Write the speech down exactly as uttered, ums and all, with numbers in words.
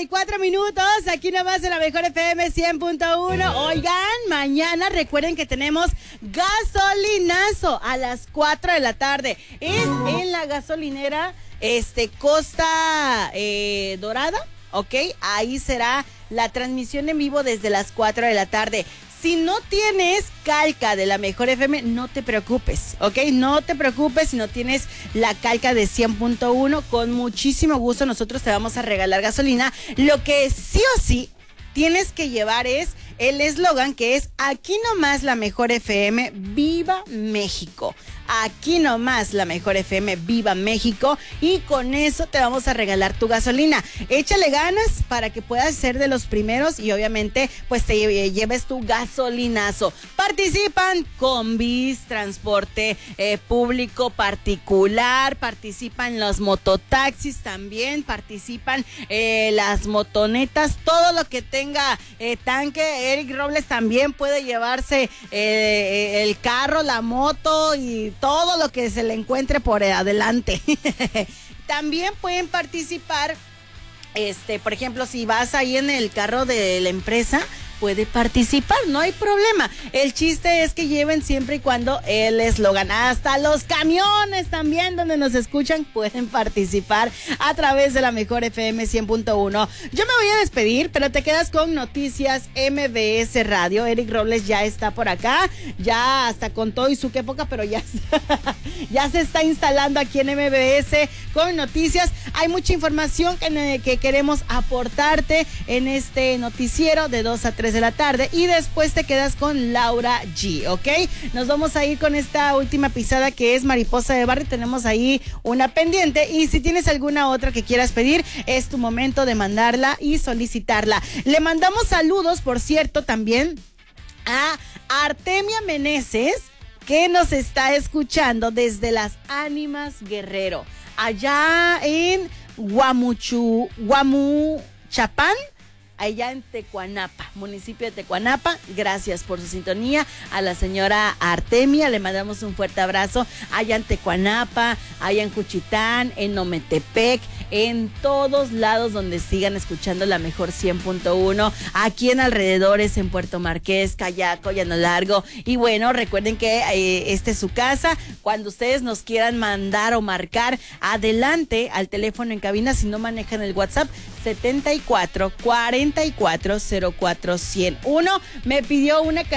y cuatro minutos, aquí nomás en la mejor F M cien punto uno. Oigan, mañana recuerden que tenemos gasolinazo a las cuatro de la tarde. Es en la gasolinera este, Costa eh, Dorada, ¿ok? Ahí será la transmisión en vivo desde las cuatro de la tarde. Si no tienes calca de la mejor F M, no te preocupes, ¿ok? No te preocupes si no tienes la calca de cien punto uno. Con muchísimo gusto nosotros te vamos a regalar gasolina. Lo que sí o sí tienes que llevar es el eslogan que es aquí nomás la mejor F M, ¡Viva México! Aquí nomás la mejor F M, ¡Viva México! Y con eso te vamos a regalar tu gasolina. Échale ganas para que puedas ser de los primeros y obviamente pues te lleves tu gasolinazo. Participan combis, transporte eh, público particular, participan los mototaxis también, participan eh, las motonetas, todo lo que tenga eh, tanque. Eric Robles también puede llevarse eh, el carro, la moto y todo lo que se le encuentre por adelante. También pueden participar, este, por ejemplo, si vas ahí en el carro de la empresa, puede participar, no hay problema. El chiste es que lleven siempre y cuando el eslogan. Hasta los camiones también donde nos escuchan pueden participar a través de la mejor F M cien punto uno. Yo me voy a despedir, pero te quedas con Noticias M B S Radio. Eric Robles ya está por acá, ya hasta con todo y su qué poca, pero ya, ya se está instalando aquí en M B S con noticias. Hay mucha información que, que queremos aportarte en este noticiero de dos a tres de la tarde y después te quedas con Laura G, ¿ok? Nos vamos a ir con esta última pisada que es Mariposa de Barrio. Tenemos ahí una pendiente y si tienes alguna otra que quieras pedir, es tu momento de mandarla y solicitarla. Le mandamos saludos, por cierto, también a Artemia Meneses, que nos está escuchando desde las Ánimas Guerrero, allá en Guamuchu, Guamuchapán, allá en Tecuanapa, municipio de Tecuanapa. Gracias por su sintonía. A la señora Artemia le mandamos un fuerte abrazo allá en Tecuanapa, allá en Cuchitán, en Ometepec, en todos lados donde sigan escuchando la mejor cien punto uno, aquí en alrededores, en Puerto Marqués, Cayaco, Llano Largo. Y bueno, recuerden que eh, esta es su casa. Cuando ustedes nos quieran mandar o marcar, adelante al teléfono en cabina, si no manejan el WhatsApp, setenta y cuatro, cuarenta y cuatro, cero cuatro, ciento uno. Me pidió una canción